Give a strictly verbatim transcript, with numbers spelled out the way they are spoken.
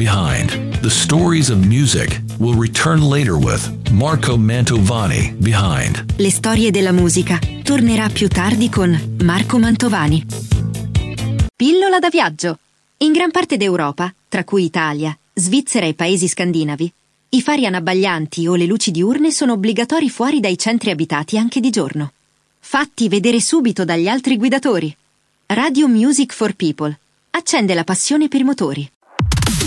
Behind the Stories of Music will return later with Marco Mantovani. Behind Le storie della musica tornerà più tardi con Marco Mantovani. Pillola da viaggio. In gran parte d'Europa, tra cui Italia, Svizzera e paesi scandinavi, i fari anabbaglianti o le luci diurne sono obbligatori fuori dai centri abitati anche di giorno. Fatti vedere subito dagli altri guidatori. Radio Music for People accende la passione per i motori.